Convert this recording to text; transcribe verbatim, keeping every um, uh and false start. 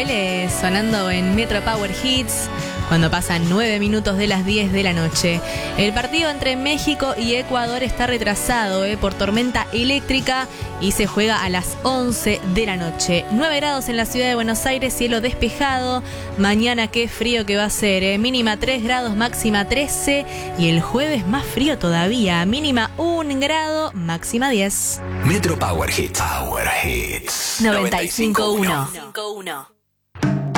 Vélez sonando en Metro Power Hits cuando pasan nueve minutos de las diez de la noche. El partido entre México y Ecuador está retrasado eh, por tormenta eléctrica y se juega a las once de la noche. nueve grados en la ciudad de Buenos Aires, cielo despejado. Mañana qué frío que va a ser, eh. mínima tres grados, máxima trece. Y el jueves más frío todavía, mínima un grado, máxima diez. Metro Power Hits. Power Hits. noventa y cinco punto uno.